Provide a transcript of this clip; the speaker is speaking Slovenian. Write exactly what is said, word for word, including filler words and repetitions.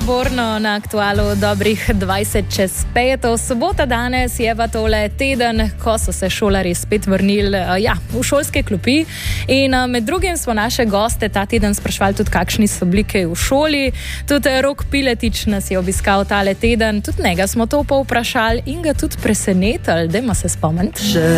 naborno na aktualu dobrih dvajset čez peto. Sobota danes je pa tole teden, ko so se šolarji spet vrnili ja, v šolske klopi. In med drugim smo naše goste ta teden sprašvali tudi, kakšni so bili kaj v šoli. Tudi Rok Piletič nas je obiskal tale teden, tudi njega smo to povprašali in ga tudi presenetili. Dajmo se spomniti.